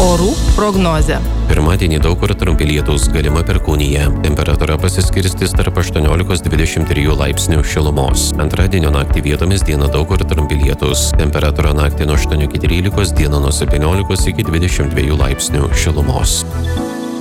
Orų prognozė. Pirmadienį daug kur trumpi lietūs, galima perkūnija. Temperatūra pasiskirstys tarp 18–23 laipsnių šilumos. Antradienio naktį vietomis dieną daug kur trumpi lietūs. Temperatūra naktį nuo 8–13, dieną nuo 17–22 laipsnių šilumos.